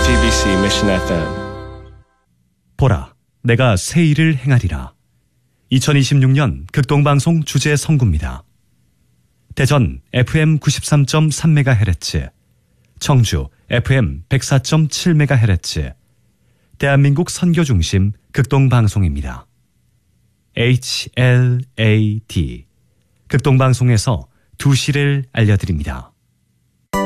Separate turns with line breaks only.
JTBC Mission FM.
보라, 내가 새 일을 행하리라. 2026년 극동방송 주제 선구입니다. 대전 FM 93.3MHz, 청주 FM 104.7MHz, 대한민국 선교중심 극동방송입니다. HLAD, 극동방송에서 2시를 알려드립니다.